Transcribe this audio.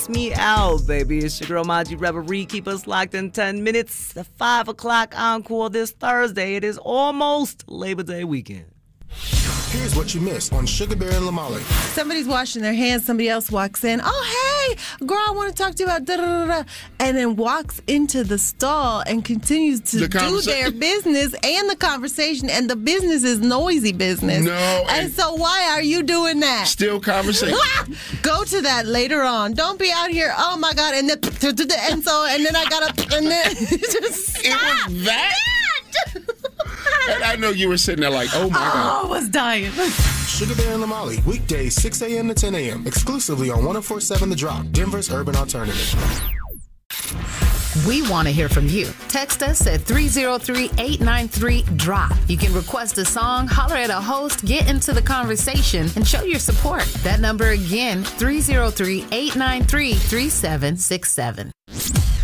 Me out, baby. It's your girl, Maji Reverie. Keep us locked in 10 minutes. The 5 o'clock encore this Thursday. It is almost Labor Day weekend. Here's what you missed on Sugar Bear and Lamali. Somebody's washing their hands. Somebody else walks in. Oh, hey, girl, I want to talk to you about da-da-da-da. And then walks into the stall and continues to do their business and the conversation. And the business is noisy business. No. And so why are you doing that? Still conversation. Go to that later on. Don't be out here, oh, my God. And then I got to, and then just stop. It was that? And I know you were sitting there like, oh, my God. I was dying. Sugar Bear and Lamali, weekdays 6 a.m. to 10 a.m. exclusively on 104.7 The Drop, Denver's urban alternative. We want to hear from you. Text us at 303-893-DROP. You can request a song, holler at a host, get into the conversation, and show your support. That number again, 303-893-3767.